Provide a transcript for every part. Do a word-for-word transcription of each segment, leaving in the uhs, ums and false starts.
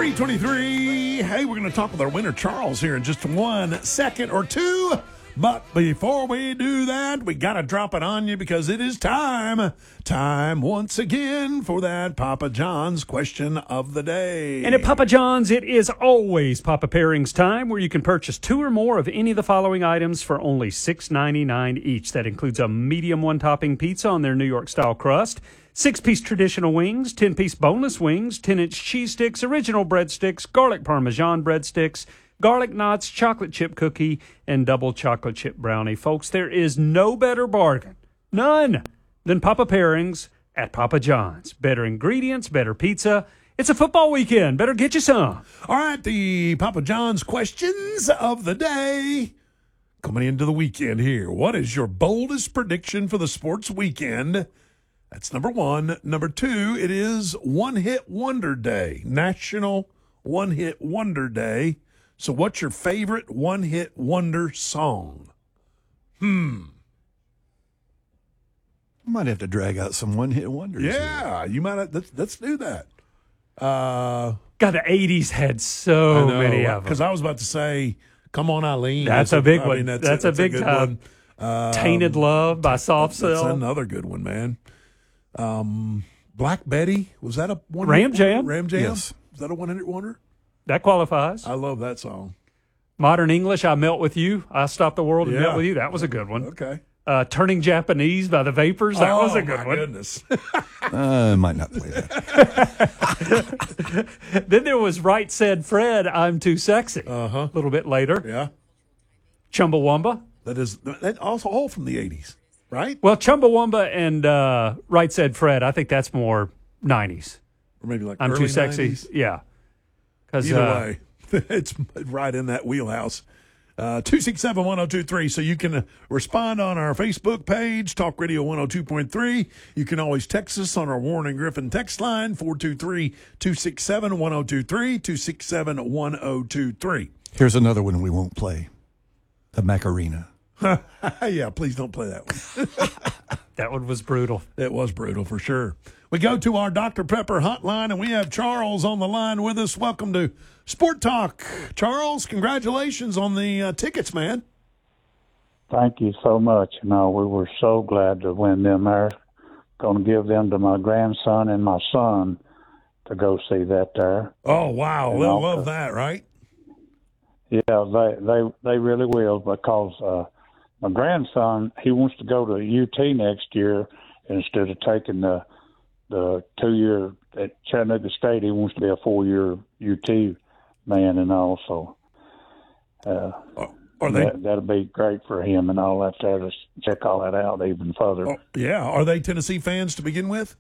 three twenty-three. Hey, we're going to talk with our winner, Charles, here in just one second or two. But before we do that, we got to drop it on you because it is time. Time once again for that Papa John's question of the day. And at Papa John's, it is always Papa Pairings time, where you can purchase two or more of any of the following items for only six ninety-nine each. That includes a medium one-topping pizza on their New York-style crust, six-piece traditional wings, ten-piece boneless wings, ten-inch cheese sticks, original breadsticks, garlic parmesan breadsticks, garlic knots, chocolate chip cookie, and double chocolate chip brownie. Folks, there is no better bargain, none, than Papa Pairings at Papa John's. Better ingredients, better pizza. It's a football weekend. Better get you some. All right, the Papa John's questions of the day. Coming into the weekend here. What is your boldest prediction for the sports weekend? That's number one. Number two, it is One Hit Wonder Day, National One Hit Wonder Day. So what's your favorite one-hit wonder song? Hmm. Might have to drag out some one-hit wonders. Yeah, here. you might have, let's, let's do that. Uh, God, the eighties had so know, many of them. Because I was about to say, Come On Eileen. That's, that's a big I one. Mean, that's, that's a, a big good time. One. Um, Tainted Love by Soft Cell. That's another good one, man. Um, Black Betty, was that a one? Ram Jam? Ram Jam? Yes. Was that a one-hit wonder? That qualifies. I love that song. Modern English, I Melt With You. I Stop the World and yeah. Melt With You. That was a good one. Okay. Uh, Turning Japanese by the Vapors. That oh, was a good my one. Goodness. uh, might not play that. Then there was Right Said Fred, I'm Too Sexy. Uh-huh. A little bit later. Yeah. Chumbawamba. That is that also all from the eighties, right? Well, Chumbawamba and uh, Right Said Fred, I think that's more nineties. Or maybe like I'm early Too Sexy. nineties. Yeah. Either uh, way, it's right in that wheelhouse. Uh, two six seven, one oh two three. So you can uh, respond on our Facebook page, Talk Radio one oh two point three. You can always text us on our Warren and Griffin text line, four two three, two six seven, one oh two three, two six seven, one oh two three. Here's another one we won't play. The Macarena. Yeah, please don't play that one. That one was brutal. It was brutal for sure. We go to our Doctor Pepper hotline, and we have Charles on the line with us. Welcome to Sport Talk. Charles, congratulations on the uh, tickets, man. Thank you so much. You know, we were so glad to win them there. Going to give them to my grandson and my son to go see that there. Oh, wow. And They'll I'll, love that, right? Yeah, they they, they really will because uh, my grandson, he wants to go to U T next year instead of taking the the two-year at Chattanooga State. He wants to be a four-year U T man and all, so uh, are they, that, that'll be great for him and all that there to check all that out even further. Oh, yeah. Are they Tennessee fans to begin with?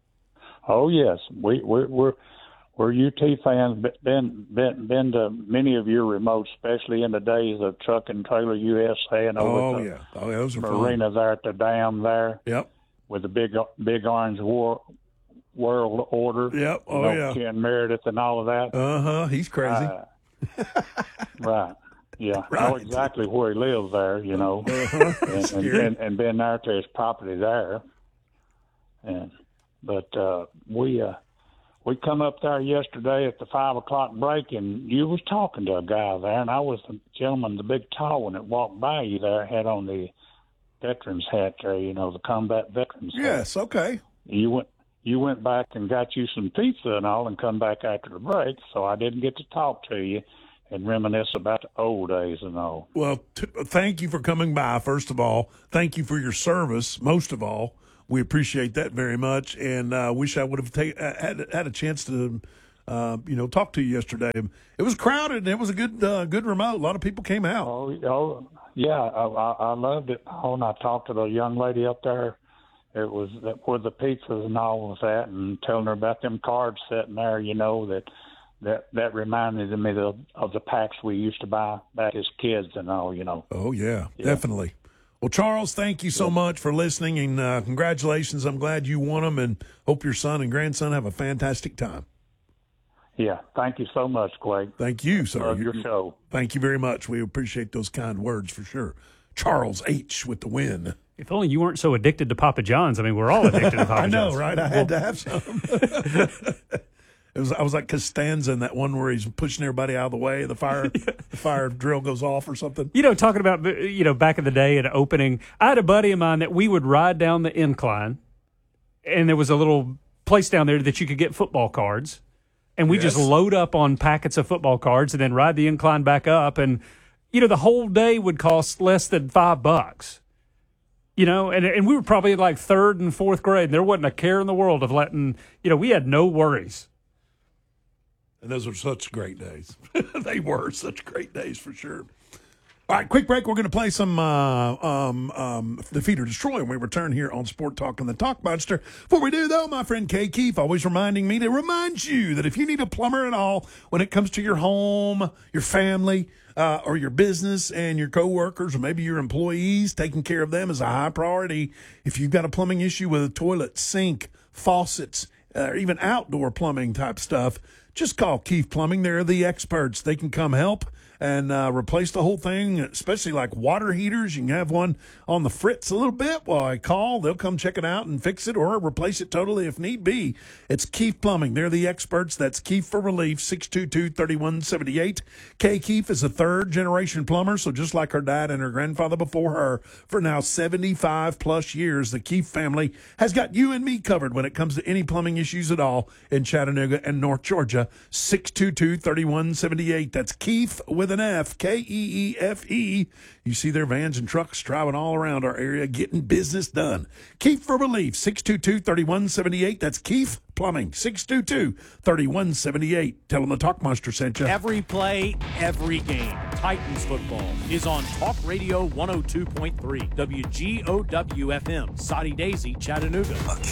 Oh, yes. We, we're, we're, we're U T fans, been, been, been to many of your remotes, especially in the days of Truck and Trailer U S A and over Oh, the yeah. Oh, yeah, those are marina fun. there at the dam there. Yep. With the big big orange war, world order. Yep. Oh, you know, yeah. Ken Meredith and all of that. Uh-huh. He's crazy. Uh, right. Yeah. Right. I know exactly where he lives there, you know. Uh-huh. and, and, and, and been there to his property there. And But uh, we uh, we come up there yesterday at the five o'clock break, and you was talking to a guy there, and I was the gentleman, the big tall one that walked by you there, had on the veterans hat there, you know, the combat veterans hat. Yes, okay. You went you went back and got you some pizza and all and come back after the break, so I didn't get to talk to you and reminisce about the old days and all. Well, t- thank you for coming by, first of all. Thank you for your service, most of all. We appreciate that very much, and I uh, wish I would have ta- had, had a chance to, uh, you know, talk to you yesterday. It was crowded, and it was a good uh, good remote. A lot of people came out. Oh, oh yeah, I, I, I loved it. Oh, and I talked to the young lady up there. It was that, where the pizzas and all was at, and telling her about them cards sitting there, you know, that that, that reminded me of, of the packs we used to buy back as kids and all, you know. Oh, yeah, yeah. definitely. Well, Charles, thank you so much for listening, and uh, congratulations. I'm glad you won them, and hope your son and grandson have a fantastic time. Yeah, thank you so much, Clay. Thank you, sir. Love your show. Thank you very much. We appreciate those kind words for sure. Charles H. with the win. If only you weren't so addicted to Papa John's. I mean, we're all addicted to Papa I know, John's. right? I had to have some. It was I was like Costanza in that one where he's pushing everybody out of the way. The fire yeah. the fire drill goes off or something. You know, talking about, you know, back in the day and opening, I had a buddy of mine that we would ride down the incline, and there was a little place down there that you could get football cards, and we yes. just load up on packets of football cards and then ride the incline back up, and you know, the whole day would cost less than five bucks. You know, and and we were probably like third and fourth grade, and there wasn't a care in the world of letting, you know, we had no worries. And those were such great days. They were such great days for sure. All right, quick break. We're going to play some uh, um, um, Defeat or Destroy when we return here on Sport Talk and the Talk Monster. Before we do, though, my friend Kay Keefe always reminding me to remind you that if you need a plumber at all when it comes to your home, your family, uh, or your business and your coworkers or maybe your employees, taking care of them is a high priority. If you've got a plumbing issue with a toilet, sink, faucets, uh, or even outdoor plumbing type stuff, just call Keefe Plumbing. They're the experts. They can come help and uh, replace the whole thing, especially like water heaters. You can have one on the fritz a little bit while I call. They'll come check it out and fix it or replace it totally if need be. It's Keefe Plumbing. They're the experts. That's Keefe for Relief, six two two, three one seven eight. Kay Keefe is a third-generation plumber, so just like her dad and her grandfather before her, for now seventy-five plus years, the Keefe family has got you and me covered when it comes to any plumbing issues at all in Chattanooga and North Georgia. six two two, three one seven eight. That's Keefe with an F, K E E F E. You see their vans and trucks driving all around our area getting business done. Keefe for Relief, six two two, three one seven eight. That's Keefe Plumbing, six two two, three one seven eight. Tell them the Talk Monster sent you. Every play, every game. Titans football is on Talk Radio one oh two point three, W G O W F M, Soddy Daisy, Chattanooga.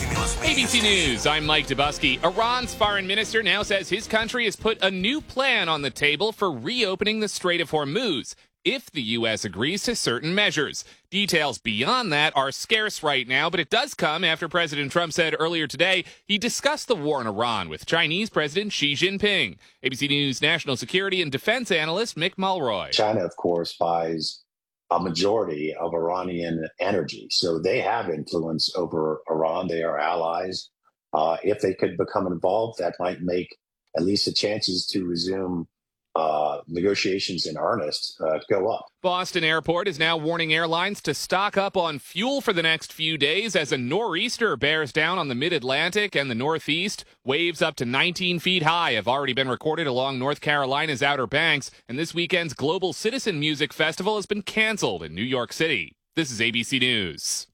A B C News, I'm Mike Dubusky. Iran's foreign minister now says his country has put a new plan on the table for reopening the Strait of Hormuz if the U S agrees to certain measures. Details beyond that are scarce right now, but it does come after President Trump said earlier today he discussed the war in Iran with Chinese President Xi Jinping. A B C News national security and defense analyst Mick Mulroy. China, of course, buys a majority of Iranian energy, so they have influence over Iran. They are allies. Uh, if they could become involved, that might make at least the chances to resume Uh, negotiations in earnest uh, go up. Boston Airport is now warning airlines to stock up on fuel for the next few days as a nor'easter bears down on the mid-Atlantic and the Northeast. Waves up to nineteen feet high have already been recorded along North Carolina's Outer Banks, and this weekend's Global Citizen Music Festival has been canceled in New York City. This is A B C News.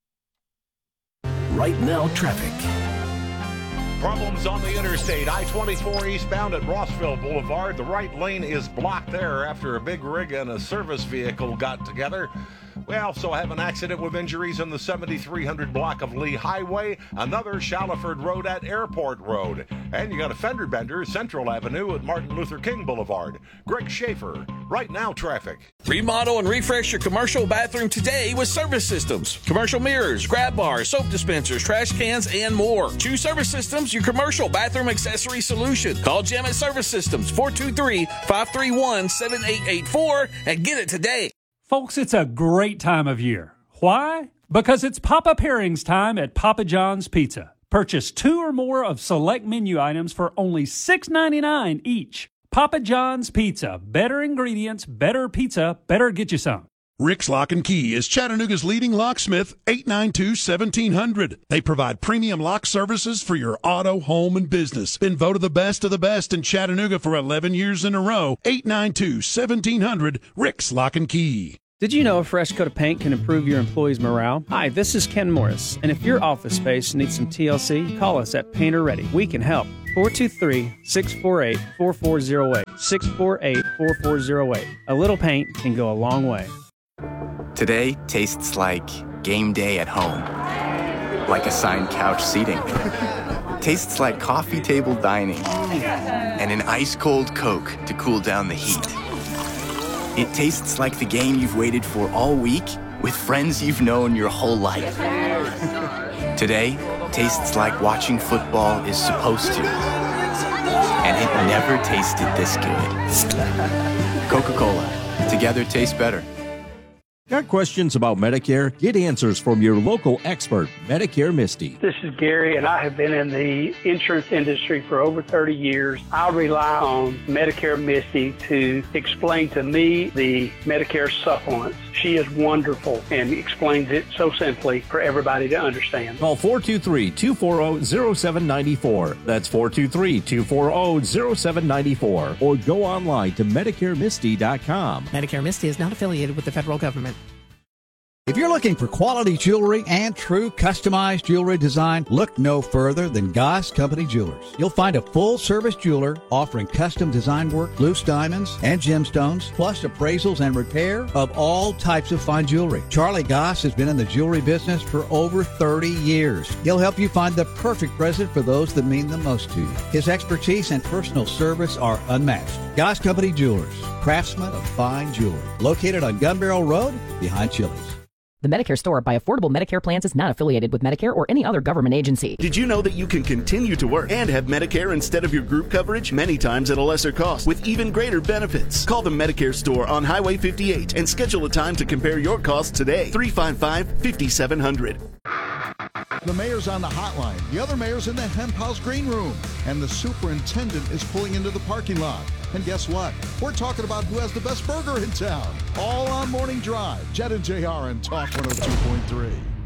Right now, traffic. Problems on the interstate. I twenty-four eastbound at Rossville Boulevard. The right lane is blocked there after a big rig and a service vehicle got together. We also have an accident with injuries in the seventy-three hundred block of Lee Highway, another Shaliford Road at Airport Road. And you got a fender bender, Central Avenue at Martin Luther King Boulevard. Greg Schaefer, Right Now Traffic. Remodel and refresh your commercial bathroom today with Service Systems. Commercial mirrors, grab bars, soap dispensers, trash cans, and more. Choose Service Systems, your commercial bathroom accessory solution. Call Jim at Service Systems, four two three, five three one, seven eight eight four, and get it today. Folks, it's a great time of year. Why? Because it's Papa Pairings time at Papa John's Pizza. Purchase two or more of select menu items for only six ninety-nine each. Papa John's Pizza. Better ingredients, better pizza, better get you some. Rick's Lock and Key is Chattanooga's leading locksmith, eight nine two, one seven hundred. They provide premium lock services for your auto, home, and business. Been voted the best of the best in Chattanooga for eleven years in a row. eight nine two, one seven hundred, Rick's Lock and Key. Did you know a fresh coat of paint can improve your employees' morale? Hi, this is Ken Morris, and if your office space needs some T L C, call us at Painter Ready. We can help. four two three, six four eight, four four zero eight. six four eight, four four zero eight. A little paint can go a long way. Today tastes like game day at home, like assigned couch seating. Tastes like coffee table dining and an ice-cold Coke to cool down the heat. It tastes like the game you've waited for all week with friends you've known your whole life. Today tastes like watching football is supposed to, and it never tasted this good. Coca-Cola. Together tastes better. Got questions about Medicare? Get answers from your local expert, Medicare Misty. This is Gary, and I have been in the insurance industry for over thirty years. I rely on Medicare Misty to explain to me the Medicare supplements. She is wonderful and explains it so simply for everybody to understand. Call four two three, two four zero, zero seven nine four. That's four two three, two four zero, zero seven nine four. Or go online to Medicare Misty dot com. Medicare Misty is not affiliated with the federal government. If you're looking for quality jewelry and true customized jewelry design, look no further than Goss Company Jewelers. You'll find a full-service jeweler offering custom design work, loose diamonds, and gemstones, plus appraisals and repair of all types of fine jewelry. Charlie Goss has been in the jewelry business for over thirty years. He'll help you find the perfect present for those that mean the most to you. His expertise and personal service are unmatched. Goss Company Jewelers, craftsmen of fine jewelry. Located on Gun Barrel Road, behind Chili's. The Medicare Store by Affordable Medicare Plans is not affiliated with Medicare or any other government agency. Did you know that you can continue to work and have Medicare instead of your group coverage, many times at a lesser cost, with even greater benefits? Call the Medicare Store on Highway fifty-eight and schedule a time to compare your costs today. three five five, five seven zero zero. The mayor's on the hotline. The other mayor's in the Hemp House green room. And the superintendent is pulling into the parking lot. And guess what? We're talking about who has the best burger in town. All on Morning Drive. Jet and J R and Talk one oh two point three.